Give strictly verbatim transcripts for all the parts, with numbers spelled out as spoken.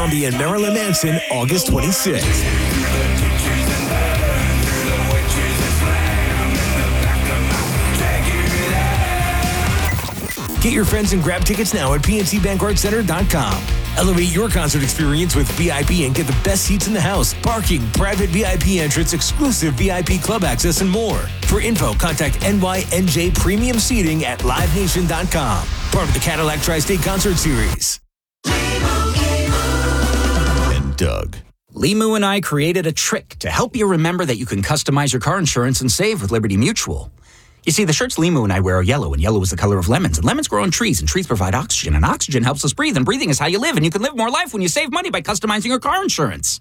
Zombie and Marilyn Manson August twenty-sixth. Get your friends and grab tickets now at P N C Bank Art Center dot com. Elevate your concert experience with V I P and get the best seats in the house, parking, private V I P entrance, exclusive V I P club access, and more. For info, contact N Y N J Premium Seating at live nation dot com. Part of the Cadillac Tri-State Concert Series. And Doug. Limu and I created a trick to help you remember that you can customize your car insurance and save with Liberty Mutual. You see, the shirts Limu and I wear are yellow, and yellow is the color of lemons, and lemons grow on trees, and trees provide oxygen, and oxygen helps us breathe, and breathing is how you live, and you can live more life when you save money by customizing your car insurance.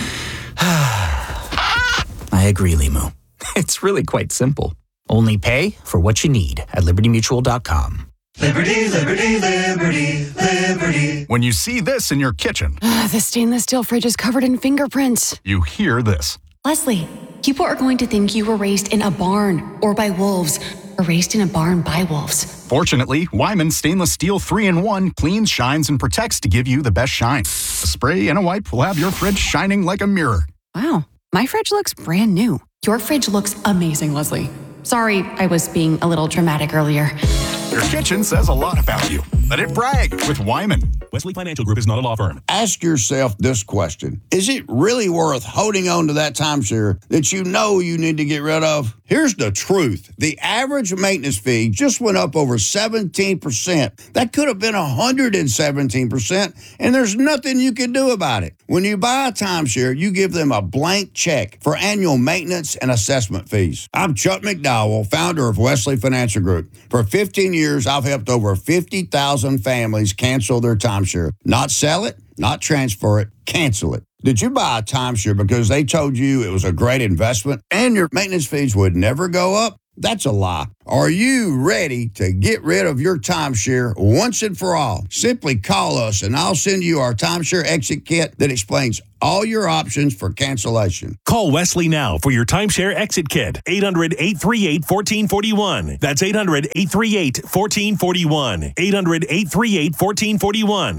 I agree, Limu. It's really quite simple. Only pay for what you need at liberty mutual dot com. Liberty, liberty, liberty, liberty. When you see this in your kitchen, Uh, the stainless steel fridge is covered in fingerprints. you hear this. Leslie, people are going to think you were raised in a barn or by wolves or raised in a barn by wolves. Fortunately, Wyman Stainless Steel three in one cleans, shines, and protects to give you the best shine. A spray and a wipe will have your fridge shining like a mirror. Wow, my fridge looks brand new. Your fridge looks amazing, Leslie. Sorry, I was being a little dramatic earlier. Your kitchen says a lot about you. Let it brag with Wyman. Wesley Financial Group is not a law firm. Ask yourself this question. Is it really worth holding on to that timeshare that you know you need to get rid of? Here's the truth. The average maintenance fee just went up over seventeen percent. That could have been one hundred seventeen percent, and there's nothing you can do about it. When you buy a timeshare, you give them a blank check for annual maintenance and assessment fees. I'm Chuck McDowell, founder of Wesley Financial Group. For fifteen years, I've helped over fifty thousand families cancel their timeshare. Not sell it, not transfer it, cancel it. Did you buy a timeshare because they told you it was a great investment and your maintenance fees would never go up? That's a lie. Are you ready to get rid of your timeshare once and for all? Simply call us and I'll send you our timeshare exit kit that explains all your options for cancellation. Call Wesley now for your timeshare exit kit. eight hundred, eight three eight, one four four one. That's eight hundred, eight three eight, one four four one. eight hundred, eight three eight, one four four one.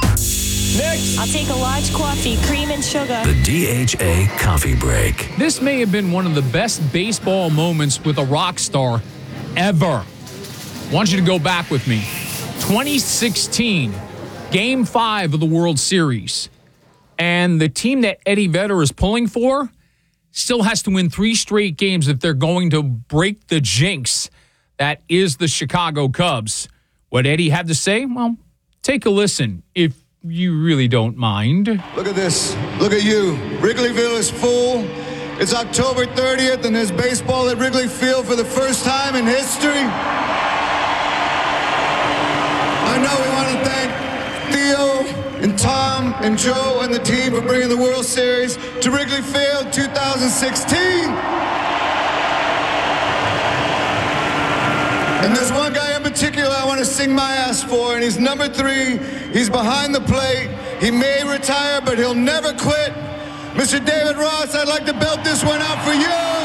Next. I'll take a large coffee, cream and sugar. The D H A Coffee Break. This may have been one of the best baseball moments with a rock star ever. I want you to go back with me. twenty sixteen, Game five of the World Series. And the team that Eddie Vedder is pulling for still has to win three straight games if they're going to break the jinx that is the Chicago Cubs. What Eddie had to say? Well, take a listen if you really don't mind. Look at this. Look at you. Wrigleyville is full. It's October thirtieth, and there's baseball at Wrigley Field for the first time in history. I know we want to thank Theo and Tom and Joe and the team for bringing the World Series to Wrigley Field two thousand sixteen. And there's one guy in particular I want to sing my ass for, and he's number three. He's behind the plate. He may retire, but he'll never quit. Mister David Ross, I'd like to belt this one out for you.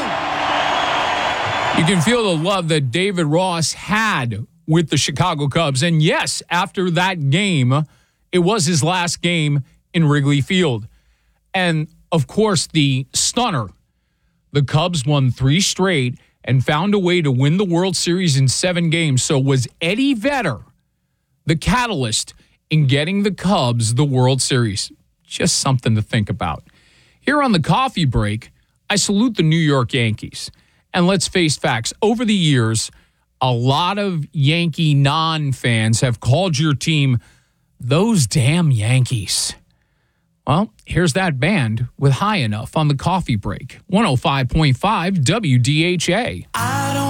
You can feel the love that David Ross had with the Chicago Cubs. And yes, after that game, it was his last game in Wrigley Field. And, of course, the stunner, the Cubs won three straight and found a way to win the World Series in seven games. So was Eddie Vedder the catalyst in getting the Cubs the World Series? Just something to think about. Here on the coffee break, I salute the New York Yankees. And let's face facts. Over the years, a lot of Yankee non-fans have called your team those damn Yankees. Well, here's that band with High Enough on the coffee break. one oh five point five W D H A.